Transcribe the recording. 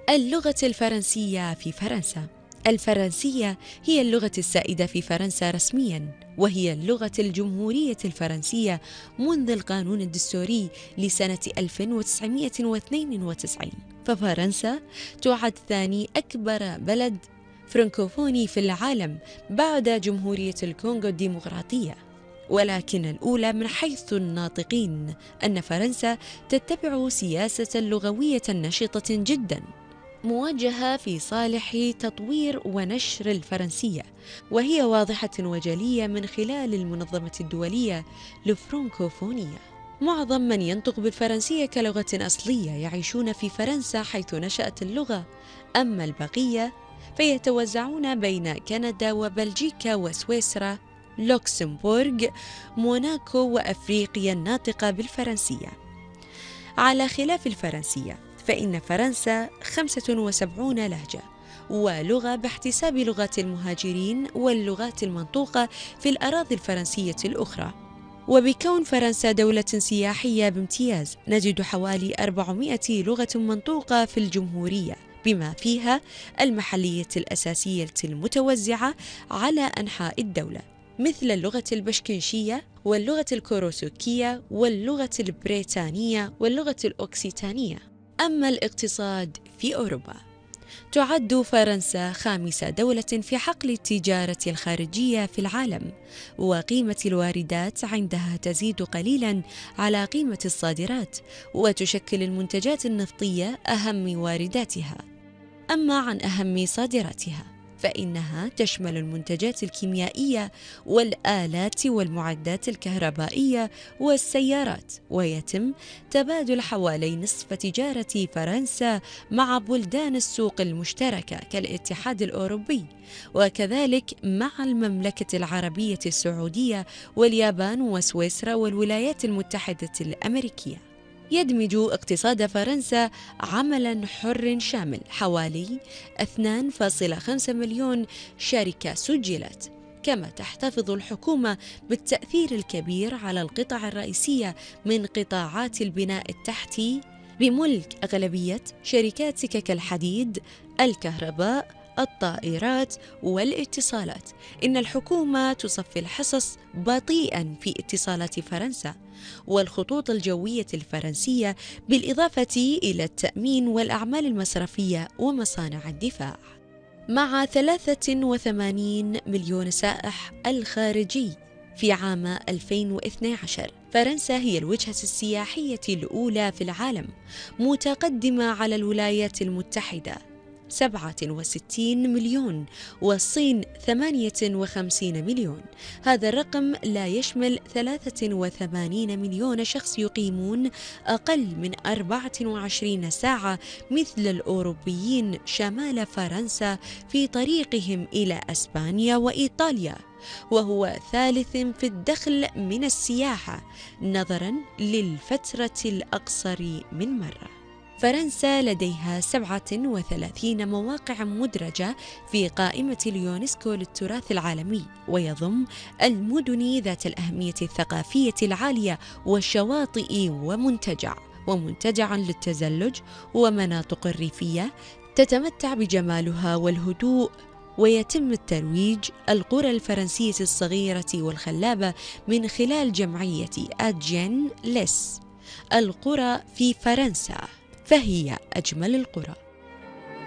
اللغة الفرنسية في فرنسا. الفرنسية هي اللغة السائدة في فرنسا رسمياً، وهي اللغة الجمهورية الفرنسية منذ القانون الدستوري لسنة 1992. ففرنسا تعد ثاني أكبر بلد فرنكوفوني في العالم بعد جمهورية الكونغو الديمقراطية، ولكن الأولى من حيث الناطقين. أن فرنسا تتبع سياسة لغوية نشطة جداً موجهة في صالح تطوير ونشر الفرنسية، وهي واضحة وجلية من خلال المنظمة الدولية للفرنكوفونية. معظم من ينطق بالفرنسية كلغة أصلية يعيشون في فرنسا حيث نشأت اللغة، أما البقية فيتوزعون بين كندا وبلجيكا وسويسرا، لوكسمبورغ، موناكو وأفريقيا الناطقة بالفرنسية. على خلاف الفرنسية، فإن فرنسا 75 لهجة ولغة باحتساب لغات المهاجرين واللغات المنطوقة في الأراضي الفرنسية الأخرى. وبكون فرنسا دولة سياحية بامتياز، نجد حوالي 400 لغة منطوقة في الجمهورية، بما فيها المحلية الأساسية المتوزعة على أنحاء الدولة، مثل اللغة البشكنشية واللغة الكوروسوكية واللغة البريطانية واللغة الأوكسيتانية. أما الاقتصاد في أوروبا، تعد فرنسا خامس دولة في حقل التجارة الخارجية في العالم، وقيمة الواردات عندها تزيد قليلاً على قيمة الصادرات، وتشكل المنتجات النفطية أهم وارداتها. أما عن أهم صادراتها، فإنها تشمل المنتجات الكيميائية والآلات والمعدات الكهربائية والسيارات، ويتم تبادل حوالي نصف تجارة فرنسا مع بلدان السوق المشتركة كالاتحاد الأوروبي، وكذلك مع المملكة العربية السعودية واليابان وسويسرا والولايات المتحدة الأمريكية. يدمج اقتصاد فرنسا عملاً حر شامل، حوالي 2.5 مليون شركة سجلت، كما تحتفظ الحكومة بالتأثير الكبير على القطع الرئيسية من قطاعات البناء التحتي، بملك أغلبية شركات سكك الحديد، الكهرباء، الطائرات والاتصالات. إن الحكومة تصفي الحصص بطيئاً في اتصالات فرنسا والخطوط الجوية الفرنسية، بالإضافة إلى التأمين والأعمال المصرفية ومصانع الدفاع. مع 83 مليون سائح الخارجي في عام 2012، فرنسا هي الوجهة السياحية الأولى في العالم، متقدمة على الولايات المتحدة 67 مليون والصين 58 مليون. هذا الرقم لا يشمل 83 مليون شخص يقيمون أقل من 24 ساعة مثل الأوروبيين شمال فرنسا في طريقهم إلى أسبانيا وإيطاليا، وهو ثالث في الدخل من السياحة نظراً للفترة الأقصر من مرة. فرنسا لديها 37 مواقع مدرجة في قائمة اليونسكو للتراث العالمي، ويضم المدن ذات الأهمية الثقافية العالية والشواطئ ومنتجعاً للتزلج ومناطق ريفية تتمتع بجمالها والهدوء. ويتم الترويج القرى الفرنسية الصغيرة والخلابة من خلال جمعية أدجين ليس القرى في فرنسا، فهي أجمل القرى.